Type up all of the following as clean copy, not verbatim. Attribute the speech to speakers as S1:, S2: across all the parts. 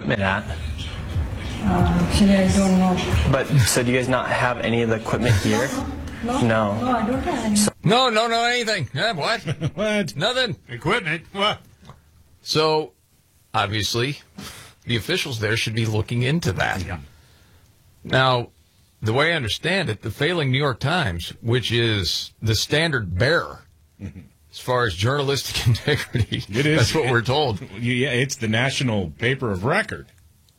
S1: equipment at?
S2: Actually, I don't know.
S1: But so do you guys not have any of the equipment here?
S2: No, I don't have any.
S3: No, anything. What?
S4: What?
S3: Nothing.
S5: Equipment? What?
S3: So, obviously, the officials there should be looking into that.
S5: Yeah.
S3: Now, the way I understand it, the failing New York Times, which is the standard bearer as far as journalistic integrity,
S4: It is.
S3: that's what we're told.
S4: Yeah, it's the national paper of record.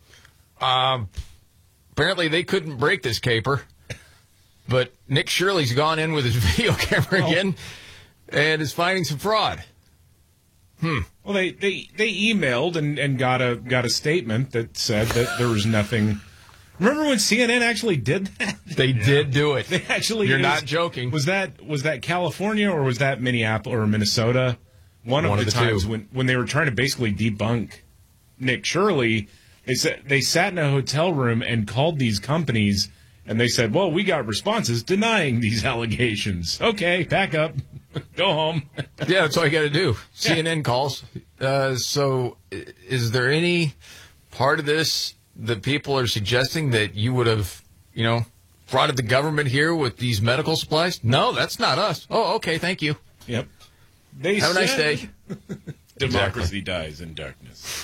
S3: Apparently, they couldn't break this caper, but Nick Shirley's gone in with his video camera again and is finding some fraud.
S4: Well, they emailed and got a statement that said that there was nothing. Remember when CNN actually did that?
S3: They did do it.
S4: They actually.
S3: You're not joking.
S4: Was that California or was that Minneapolis or Minnesota? One of the times
S3: two.
S4: when they were trying to basically debunk Nick Shirley, they sat in a hotel room and called these companies, and they said, "Well, we got responses denying these allegations. Okay, pack up, go home."
S3: Yeah, that's all you got to do. CNN calls. So is there any part of this that people are suggesting that you would have, frauded the government here with these medical supplies? No, that's not us. Oh, okay, thank you.
S4: Yep.
S3: Have a nice day.
S4: Democracy dies in darkness.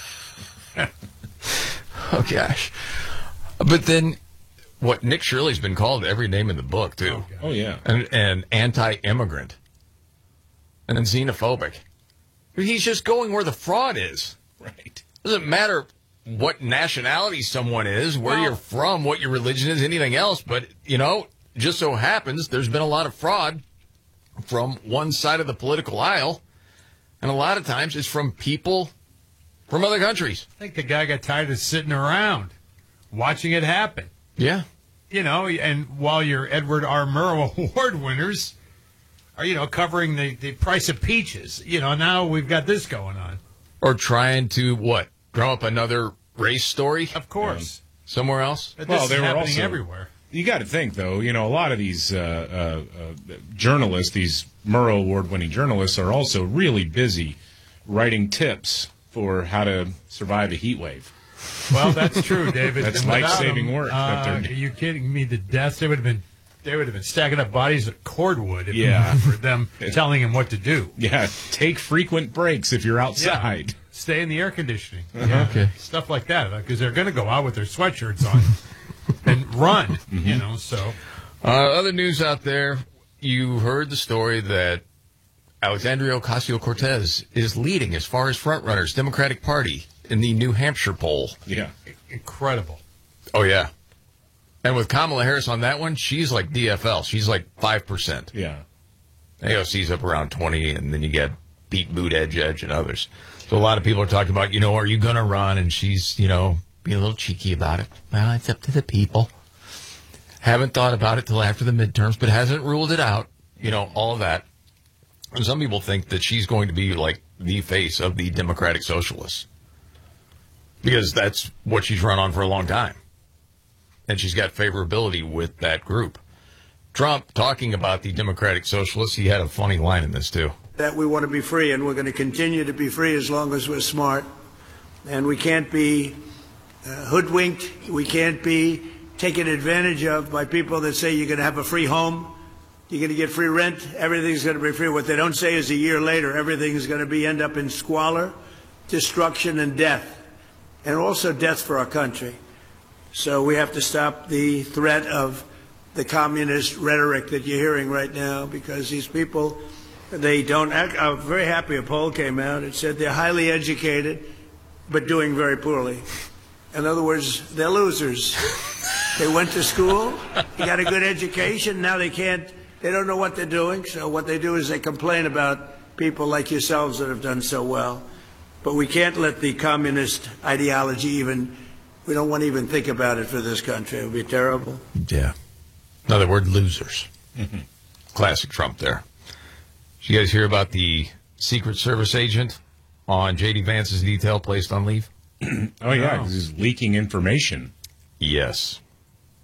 S3: Oh, gosh. But then, Nick Shirley's been called every name in the book, too.
S4: Oh, yeah.
S3: And anti-immigrant. And then xenophobic. He's just going where the fraud is.
S4: Right.
S3: Doesn't matter what nationality someone is, where you're from, what your religion is, anything else. But, just so happens there's been a lot of fraud from one side of the political aisle. And a lot of times it's from people from other countries.
S5: I think the guy got tired of sitting around watching it happen.
S3: Yeah.
S5: And while your Edward R. Murrow Award winners are, covering the price of peaches, now we've got this going on.
S3: Or trying to, drum up another race story?
S5: Of course.
S3: Somewhere else?
S5: But
S4: Well,
S5: this
S4: they
S5: is
S4: were
S5: happening
S4: also
S5: everywhere.
S4: You got to think, though, a lot of these journalists, these Murrow Award-winning journalists, are also really busy writing tips for how to survive a heat wave.
S5: Well, that's true, David.
S4: That's
S5: And without
S4: life-saving
S5: them,
S4: work that they're doing.
S5: Are you kidding me? The deaths, they would have been stacking up bodies of cordwood if
S4: Yeah.
S5: it wasn't for them telling him what to do.
S4: Yeah, take frequent breaks if you're outside.
S5: Stay in the air conditioning. Yeah.
S3: Okay.
S5: Stuff like that, because they're going to go out with their sweatshirts on and run, so.
S3: Other news out there, you heard the story that Alexandria Ocasio-Cortez is leading as far as frontrunners, Democratic Party, in the New Hampshire poll.
S4: Yeah.
S5: Incredible.
S3: Oh, yeah. And with Kamala Harris on that one, she's like DFL. She's like 5%.
S4: Yeah.
S3: AOC's up around 20, and then you get Pete Buttigieg and others. So a lot of people are talking about, are you going to run? And she's, being a little cheeky about it. Well, it's up to the people. Haven't thought about it till after the midterms, but hasn't ruled it out. All of that. And some people think that she's going to be like the face of the Democratic Socialists. Because that's what she's run on for a long time. And she's got favorability with that group. Trump, talking about the Democratic Socialists, he had a funny line in this, too.
S6: That we want to be free, and we're going to continue to be free as long as we're smart. And we can't be hoodwinked. We can't be taken advantage of by people that say you're going to have a free home, you're going to get free rent, everything's going to be free. What they don't say is a year later, everything's going to end up in squalor, destruction, and death. And also death for our country. So we have to stop the threat of the communist rhetoric that you're hearing right now, because these people, they don't act. I'm very happy a poll came out. It said they're highly educated, but doing very poorly. In other words, they're losers. They went to school, they got a good education, now they don't know what they're doing. So what they do is they complain about people like yourselves that have done so well. But we can't let the communist ideology we don't want to even think about it for this country. It would be terrible.
S3: Yeah. Another word, losers. Classic Trump there. Did you guys hear about the Secret Service agent on J.D. Vance's detail placed on leave?
S4: Oh, yeah, because he's leaking information.
S3: Yes.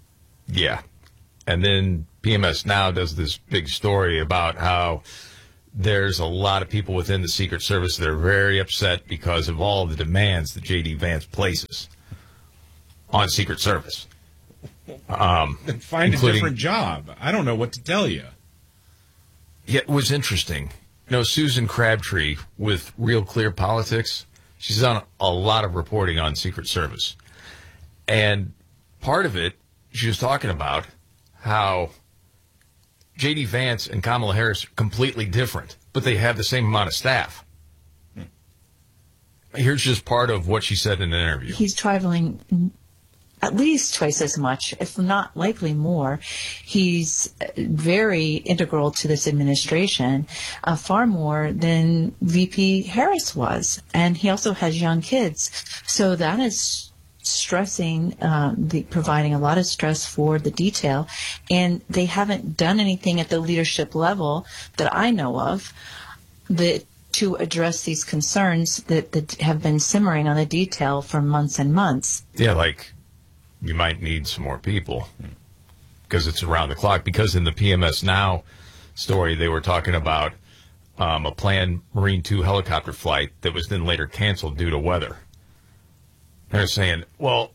S3: Yeah. And then PMS Now does this big story about how there's a lot of people within the Secret Service that are very upset because of all the demands that J.D. Vance places on Secret Service.
S4: Find a different job. I don't know what to tell you.
S3: Yeah, it was interesting. Susan Crabtree with Real Clear Politics, she's done a lot of reporting on Secret Service. And part of it, she was talking about how J.D. Vance and Kamala Harris are completely different, but they have the same amount of staff. Here's just part of what she said in an interview.
S7: He's traveling at least twice as much, if not likely more. He's very integral to this administration, far more than VP Harris was. And he also has young kids. So that is stressing, providing a lot of stress for the detail. And they haven't done anything at the leadership level that I know of to address these concerns that have been simmering on the detail for months and months.
S3: Yeah, like you might need some more people because it's around the clock. Because in the PMS Now story, they were talking about a planned Marine 2 helicopter flight that was then later canceled due to weather. They're saying, well,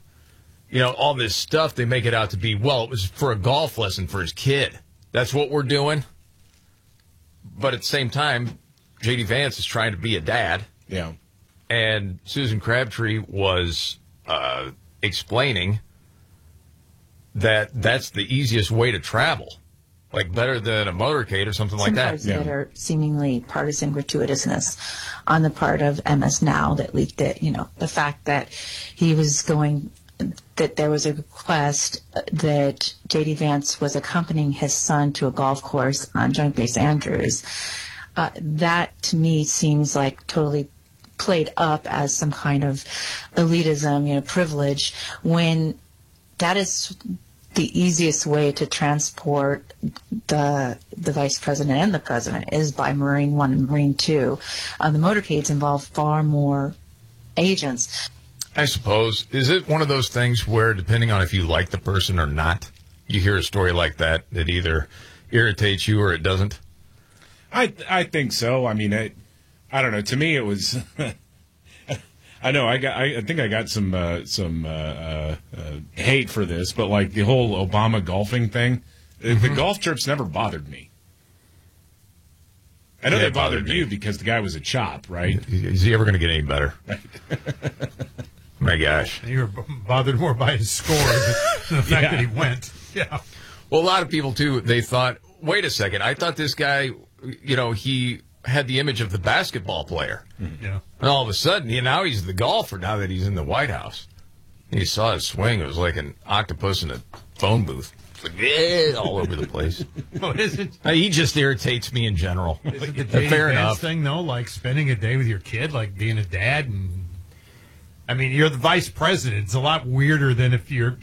S3: all this stuff, they make it out to be, well, it was for a golf lesson for his kid. That's what we're doing. But at the same time, J.D. Vance is trying to be a dad.
S4: Yeah.
S3: And Susan Crabtree was explaining that that's the easiest way to travel. Like better than a motorcade or something like that.
S7: That are seemingly partisan gratuitousness on the part of MS Now that leaked it. The fact that he was that there was a request that J.D. Vance was accompanying his son to a golf course on Joint Base Andrews. That to me seems like totally played up as some kind of elitism, privilege, when that is the easiest way to transport the vice president and the president is by Marine 1 and Marine 2. The motorcades involve far more agents.
S3: I suppose. Is it one of those things where, depending on if you like the person or not, you hear a story like that either irritates you or it doesn't?
S4: I think so. I mean, I don't know. To me, it was. I know. I think I got some hate for this, but like the whole Obama golfing thing, the golf trips never bothered me. I know they bothered you because the guy was a chop, right?
S3: Is he ever going to get any better? My gosh.
S5: You were bothered more by his score than the fact that he went. Yeah.
S3: Well, a lot of people, too, they thought, wait a second, I thought this guy, he had the image of the basketball player.
S5: Yeah.
S3: And all of a sudden, now he's the golfer now that he's in the White House. And you saw his swing. It was like an octopus in a phone booth. It's like, all over the place.
S5: Well, isn't
S3: He just irritates me in general.
S5: Isn't the J.D.
S3: Fair
S5: Vance
S3: enough.
S5: thing, though, like spending a day with your kid, like being a dad? And I mean, you're the vice president. It's a lot weirder than if you're,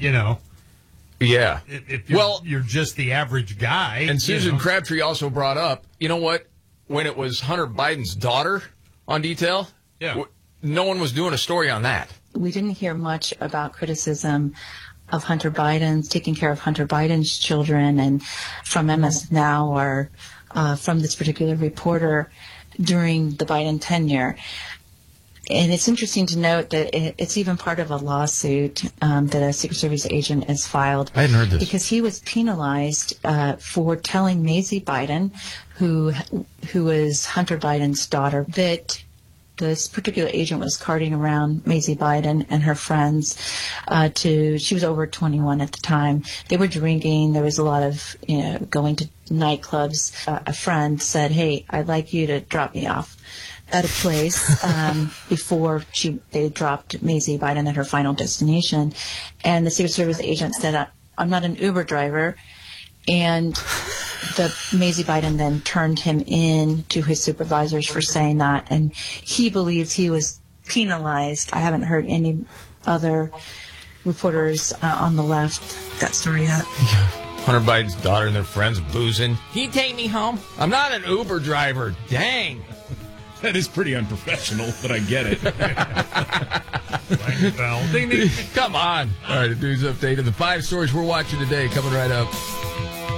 S3: Yeah.
S5: if you're just the average guy.
S3: And Susan Crabtree also brought up, you know what? When it was Hunter Biden's daughter on detail, no one was doing a story on that.
S7: We didn't hear much about criticism of Hunter Biden's, taking care of Hunter Biden's children, and from MS Now or from this particular reporter during the Biden tenure. And it's interesting to note that it's even part of a lawsuit that a Secret Service agent has filed.
S3: I hadn't heard this.
S7: Because he was penalized for telling Maisie Biden, who is Hunter Biden's daughter, that this particular agent was carting around Maisie Biden and her friends she was over 21 at the time. They were drinking. There was a lot of, going to nightclubs. A friend said, hey, I'd like you to drop me off at a place before they dropped Maisie Biden at her final destination. And the Secret Service agent said, I'm not an Uber driver. And the Maisie Biden then turned him in to his supervisors for saying that. And he believes he was penalized. I haven't heard any other reporters on the left that story yet.
S3: Hunter Biden's daughter and their friends boozing. Can you take me home? I'm not an Uber driver. Dang.
S4: That is pretty unprofessional, but I get it.
S3: Come on. All right, a news update of the 5 stories we're watching today coming right up.